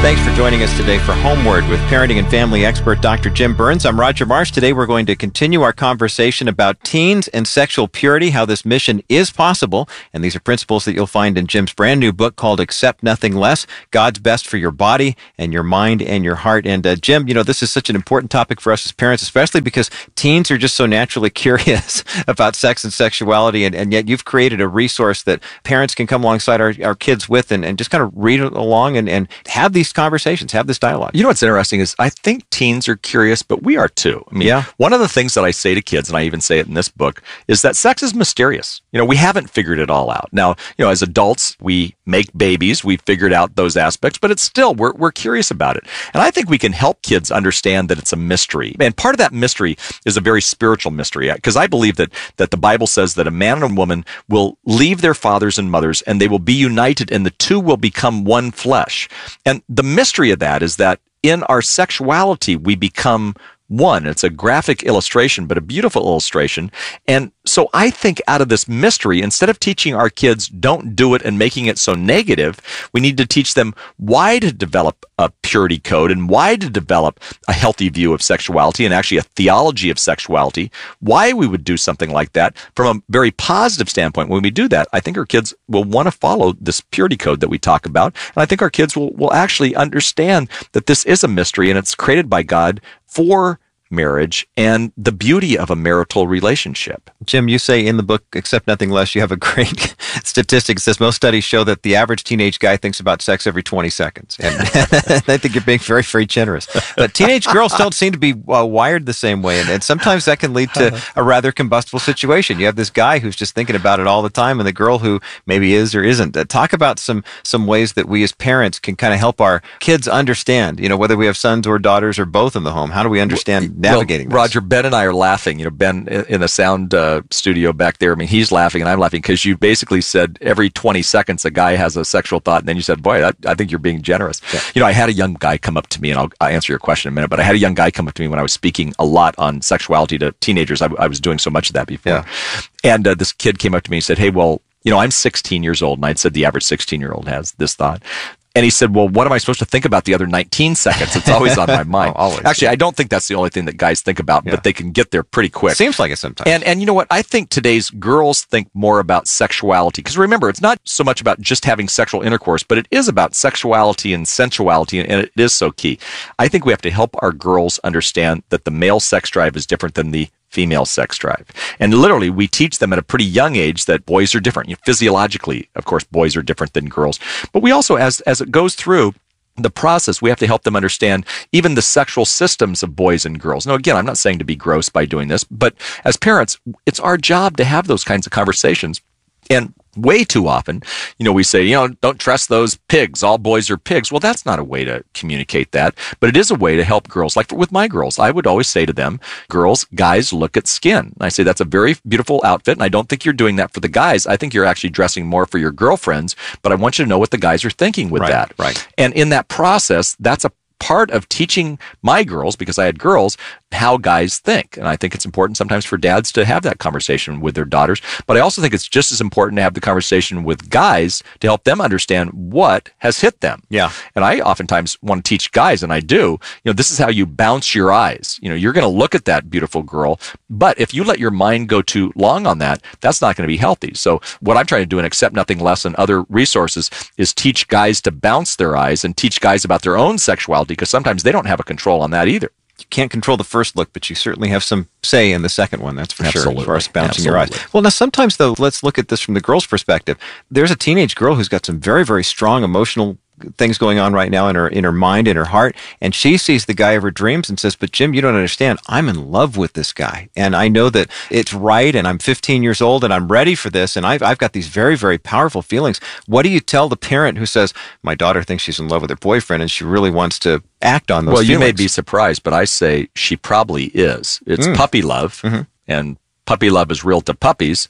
Thanks for joining us today for Homeward with parenting and family expert Dr. Jim Burns. I'm Roger Marsh. Today we're going to continue our conversation about teens and sexual purity, how this mission is possible. And these are principles that you'll find in Jim's brand new book called Accept Nothing Less, God's Best for Your Body and Your Mind and Your Heart. And Jim, this is such an important topic for us as parents, especially because teens are just so naturally curious about sex and sexuality. And yet you've created a resource that parents can come alongside our kids with and just kind of read along and have these conversations, have this dialogue. You know what's interesting is I think teens are curious, but we are too. I mean, one of the things that I say to kids, and I even say it in this book, is that sex is mysterious. We haven't figured it all out. Now, as adults, we make babies, we figured out those aspects, but it's still, we're curious about it. And I think we can help kids understand that it's a mystery. And part of that mystery is a very spiritual mystery, because I believe that the Bible says that a man and a woman will leave their fathers and mothers and they will be united and the two will become one flesh. And the mystery of that is that in our sexuality, we become one. It's a graphic illustration, but a beautiful illustration. And so I think out of this mystery, instead of teaching our kids don't do it and making it so negative, we need to teach them why to develop a purity code and why to develop a healthy view of sexuality and actually a theology of sexuality, why we would do something like that from a very positive standpoint. When we do that, I think our kids will want to follow this purity code that we talk about. And I think our kids will actually understand that this is a mystery and it's created by God for marriage and the beauty of a marital relationship. Jim, you say in the book, Accept Nothing Less, you have a great statistic. It says most studies show that the average teenage guy thinks about sex every 20 seconds. And I think you're being very, very generous. But teenage girls don't seem to be wired the same way. And sometimes that can lead to a rather combustible situation. You have this guy who's just thinking about it all the time and the girl who maybe is or isn't. Talk about some ways that we as parents can kind of help our kids understand, whether we have sons or daughters or both in the home. How do we understand navigating this? Roger, Ben and I are laughing. Ben in the sound studio back there, he's laughing and I'm laughing because you basically said every 20 seconds a guy has a sexual thought, and then you said, boy, I think you're being generous. Yeah. I had a young guy come up to me, and I'll answer your question in a minute, but I had a young guy come up to me when I was speaking a lot on sexuality to teenagers. I was doing so much of that before. Yeah. And this kid came up to me and said, hey, well, I'm 16 years old, and I'd said the average 16-year-old has this thought. And he said, well, what am I supposed to think about the other 19 seconds? It's always on my mind. Always. Actually, I don't think that's the only thing that guys think about, but they can get there pretty quick. Seems like it sometimes. And you know what? I think today's girls think more about sexuality. Because remember, it's not so much about just having sexual intercourse, but it is about sexuality and sensuality, and it is so key. I think we have to help our girls understand that the male sex drive is different than the female sex drive. And literally, we teach them at a pretty young age that boys are different. Physiologically, of course, boys are different than girls. But we also, as it goes through the process, we have to help them understand even the sexual systems of boys and girls. Now, again, I'm not saying to be gross by doing this, but as parents, it's our job to have those kinds of conversations. And way too often, we say, don't trust those pigs. All boys are pigs. Well, that's not a way to communicate that, but it is a way to help girls. Like with my girls, I would always say to them, girls, guys, look at skin. And I say, that's a very beautiful outfit. And I don't think you're doing that for the guys. I think you're actually dressing more for your girlfriends, but I want you to know what the guys are thinking with that. Right. And in that process, that's a part of teaching my girls, because I had girls, how guys think. And I think it's important sometimes for dads to have that conversation with their daughters. But I also think it's just as important to have the conversation with guys to help them understand what has hit them. Yeah. And I oftentimes want to teach guys, and I do, this is how you bounce your eyes. You're going to look at that beautiful girl, but if you let your mind go too long on that, that's not going to be healthy. So what I'm trying to do in Accept Nothing Less and other resources is teach guys to bounce their eyes and teach guys about their own sexuality, because sometimes they don't have a control on that either. You can't control the first look, but you certainly have some say in the second one, that's for sure, as far as bouncing your eyes. Well, now, sometimes, though, let's look at this from the girl's perspective. There's a teenage girl who's got some very, very strong emotional things going on right now in her mind, in her heart, and she sees the guy of her dreams and says, but Jim, you don't understand. I'm in love with this guy, and I know that it's right, and I'm 15 years old, and I'm ready for this, and I've got these very, very powerful feelings. What do you tell the parent who says, my daughter thinks she's in love with her boyfriend, and she really wants to act on those feelings? Well, you may be surprised, but I say she probably is. It's puppy love, and puppy love is real to puppies,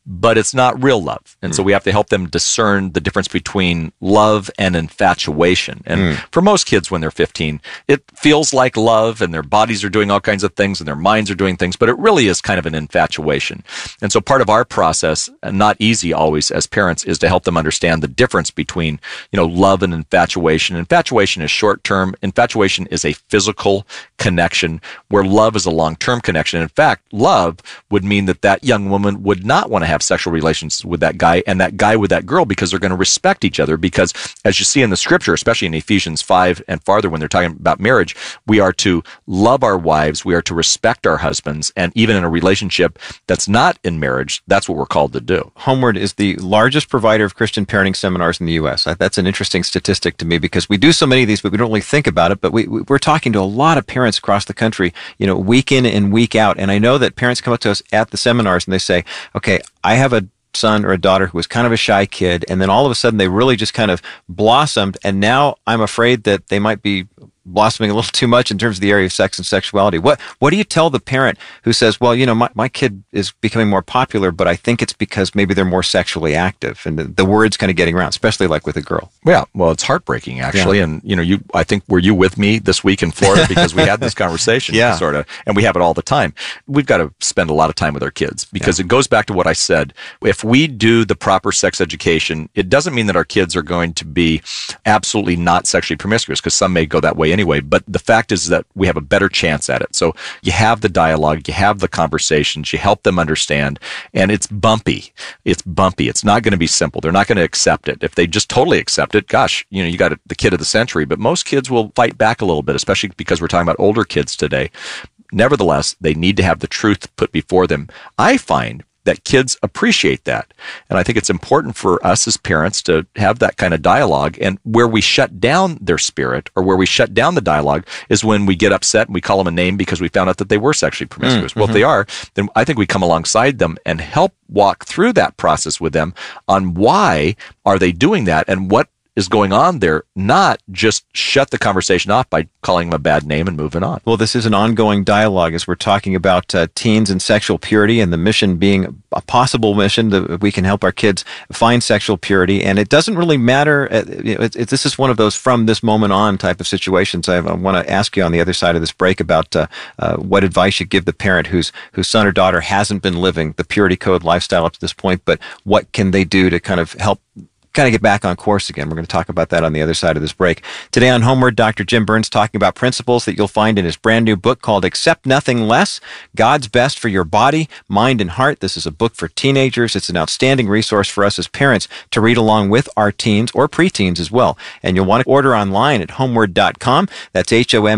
but it's not real love. And so we have to help them discern the difference between love and infatuation. And for most kids when they're 15, it feels like love and their bodies are doing all kinds of things and their minds are doing things, but it really is kind of an infatuation. And so part of our process, and not easy always as parents, is to help them understand the difference between, love and infatuation. Infatuation is short term. Infatuation is a physical connection where love is a long-term connection. In fact, love would mean that young woman would not want to have sexual relations with that guy and that guy with that girl because they're going to respect each other. Because as you see in the scripture, especially in Ephesians 5 and farther when they're talking about marriage, we are to love our wives, we are to respect our husbands, and even in a relationship that's not in marriage, that's what we're called to do. Homeward is the largest provider of Christian parenting seminars in the U.S. That's an interesting statistic to me because we do so many of these, but we don't really think about it. But we're talking to a lot of parents across the country, week in and week out. And I know that parents come up to us at the seminars and they say, okay, I have a son or a daughter who was kind of a shy kid, and then all of a sudden they really just kind of blossomed, and now I'm afraid that they might be blossoming a little too much in terms of the area of sex and sexuality. What do you tell the parent who says, well, my kid is becoming more popular, but I think it's because maybe they're more sexually active, and the word's kind of getting around, especially like with a girl? Yeah, well, it's heartbreaking actually. Yeah. And I think were you with me this week in Florida because we had this conversation, sort of, and we have it all the time. We've got to spend a lot of time with our kids because it goes back to what I said. If we do the proper sex education, it doesn't mean that our kids are going to be absolutely not sexually promiscuous, because some may go that way anyway, but the fact is that we have a better chance at it. So you have the dialogue, you have the conversations, you help them understand, and it's bumpy. It's bumpy. It's not going to be simple. They're not going to accept it. If they just totally accept it, gosh, you got the kid of the century, but most kids will fight back a little bit, especially because we're talking about older kids today. Nevertheless, they need to have the truth put before them. I find that kids appreciate that. And I think it's important for us as parents to have that kind of dialogue. And where we shut down their spirit or where we shut down the dialogue is when we get upset and we call them a name because we found out that they were sexually promiscuous. Well, if they are, then I think we come alongside them and help walk through that process with them on why are they doing that and what is going on there, not just shut the conversation off by calling them a bad name and moving on. Well, this is an ongoing dialogue as we're talking about teens and sexual purity, and the mission being a possible mission that we can help our kids find sexual purity. And it doesn't really matter. This is one of those from this moment on type of situations. I want to ask you on the other side of this break about what advice you give the parent whose son or daughter hasn't been living the purity code lifestyle up to this point, but what can they do to kind of help get back on course again. We're going to talk about that on the other side of this break. Today on Homeward, Dr. Jim Burns talking about principles that you'll find in his brand new book called Accept Nothing Less, God's Best for Your Body, Mind, and Heart. This is a book for teenagers. It's an outstanding resource for us as parents to read along with our teens or preteens as well. And you'll want to order online at homeward.com. That's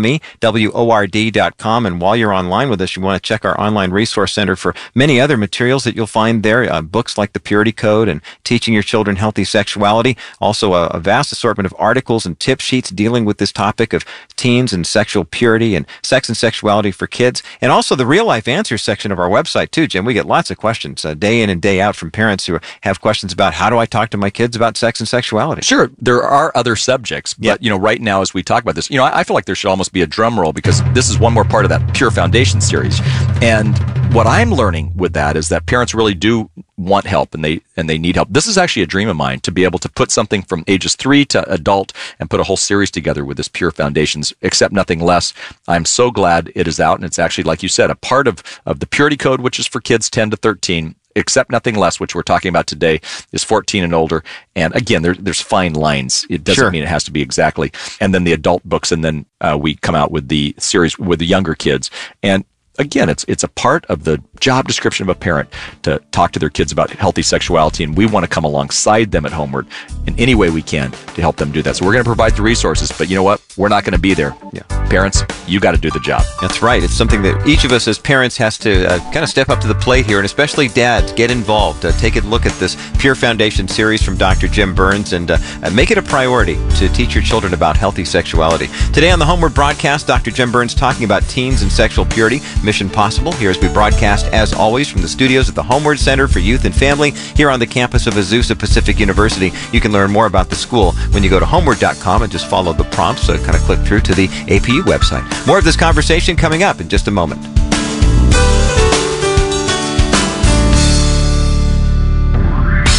HOMEWORD.com. And while you're online with us, you want to check our online resource center for many other materials that you'll find there, books like the Purity Code and Teaching Your Children Healthy Sexuality. Also a vast assortment of articles and tip sheets dealing with this topic of teens and sexual purity and sex and sexuality for kids. And also the Real Life Answers section of our website too, Jim. We get lots of questions day in and day out from parents who have questions about how do I talk to my kids about sex and sexuality. Sure, there are other subjects, but right now as we talk about this, I feel like there should almost be a drum roll because this is one more part of that Pure Foundation series. And what I'm learning with that is that parents really do want help and they need help. This is actually a dream of mine to be able to put something from ages 3 to adult and put a whole series together with this Pure Foundations, Accept Nothing Less. I'm so glad it is out, and it's actually, like you said, a part of the Purity Code, which is for kids 10 to 13. Accept Nothing Less, which we're talking about today, is 14 and older. And again, there's fine lines. It doesn't mean it has to be exactly. And then the adult books, and then we come out with the series with the younger kids. And again, it's a part of the job description of a parent to talk to their kids about healthy sexuality, and we want to come alongside them at Homeward in any way we can to help them do that. So we're going to provide the resources, but you know what? We're not going to be there. Yeah. Parents, you got to do the job. That's right. It's something that each of us as parents has to kind of step up to the plate here, and especially dads, get involved. Take a look at this Pure Foundation series from Dr. Jim Burns and make it a priority to teach your children about healthy sexuality. Today on the Homeward broadcast, Dr. Jim Burns talking about teens and sexual purity. Mission Possible. Here as we broadcast, as always, from the studios at the Homeward Center for Youth and Family here on the campus of Azusa Pacific University. You can learn more about the school when you go to homeward.com and just follow the prompts, so kind of click through to the APU website. More of this conversation coming up in just a moment.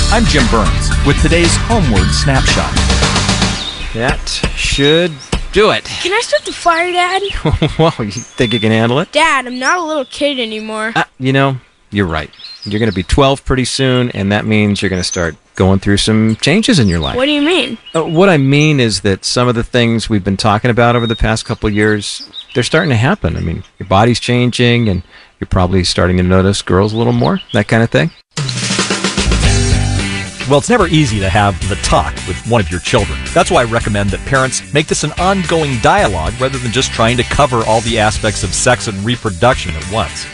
I'm Jim Burns with today's Homeward Snapshot. That should do it. Can I start the fire, Dad? Well, you think you can handle it? Dad, I'm not a little kid anymore. You're right. You're going to be 12 pretty soon, and that means you're going to start going through some changes in your life. What do you mean? What I mean is that some of the things we've been talking about over the past couple of years, they're starting to happen. I mean, your body's changing, and you're probably starting to notice girls a little more, that kind of thing. Well, it's never easy to have the talk with one of your children. That's why I recommend that parents make this an ongoing dialogue rather than just trying to cover all the aspects of sex and reproduction at once.